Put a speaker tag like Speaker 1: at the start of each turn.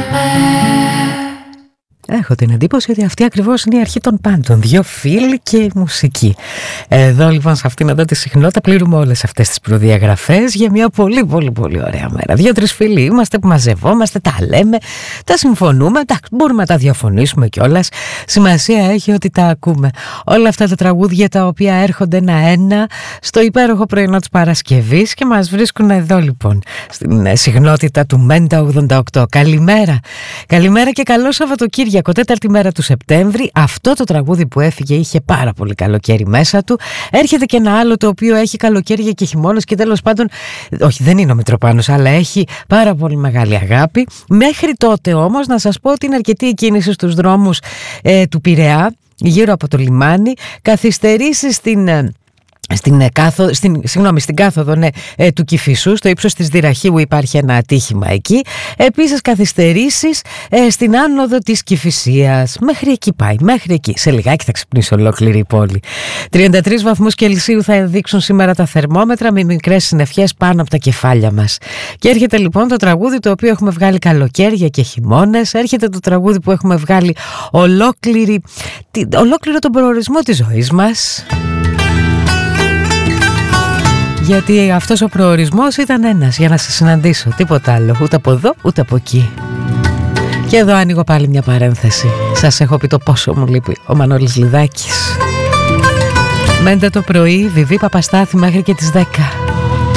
Speaker 1: Έχω την εντύπωση ότι αυτή ακριβώς είναι η αρχή των πάντων. Δύο φίλοι και η μουσική. Εδώ λοιπόν σε αυτήν εδώ τη συχνότητα πληρούμε όλες αυτές τις προδιαγραφές για μια πολύ πολύ πολύ ωραία μέρα. Δύο-τρεις φίλοι είμαστε που μαζευόμαστε, τα λέμε, τα συμφωνούμε, μπορούμε να τα διαφωνήσουμε κιόλας. Σημασία έχει ότι τα ακούμε. Όλα αυτά τα τραγούδια τα οποία έρχονται ένα-ένα στο υπέροχο πρωινό της Παρασκευής και μας βρίσκουν εδώ λοιπόν στην συχνότητα του Μέντα 88. Καλημέρα. Καλημέρα και καλό Σαββατοκύριακο. Τέταρτη μέρα του Σεπτέμβρη. Αυτό το τραγούδι που έφυγε είχε πάρα πολύ καλοκαίρι μέσα του. Έρχεται και ένα άλλο το οποίο έχει καλοκαίρια και χειμώνες και τέλος πάντων, όχι δεν είναι ο Μητροπάνος, αλλά έχει πάρα πολύ μεγάλη αγάπη. Μέχρι τότε όμως να σας πω ότι είναι αρκετή η κίνηση στους δρόμους του Πειραιά, γύρω από το λιμάνι. Καθυστερήσεις στην κάθοδο του Κηφισού, στο ύψος της Δυραχείου υπάρχει ένα ατύχημα εκεί. Επίσης καθυστερήσεις στην άνοδο της Κηφισίας. Μέχρι εκεί πάει, μέχρι εκεί. Σε λιγάκι θα ξυπνήσει ολόκληρη η πόλη. 33 βαθμούς Κελσίου θα δείξουν σήμερα τα θερμόμετρα με μικρές συννεφιές πάνω από τα κεφάλια μας. Και έρχεται λοιπόν το τραγούδι το οποίο έχουμε βγάλει καλοκαίρια και χειμώνες. Έρχεται το τραγούδι που έχουμε βγάλει ολόκληρο τον προορισμό της ζωής μας. Γιατί αυτός ο προορισμός ήταν ένας, για να σε συναντήσω, τίποτα άλλο, ούτε από εδώ ούτε από εκεί. Και εδώ ανοίγω πάλι μια παρένθεση. Σας έχω πει το πόσο μου λείπει ο Μανώλης Λιδάκης. Μέντε το πρωί, Βιβί Παπαστάθη μέχρι και τις 10.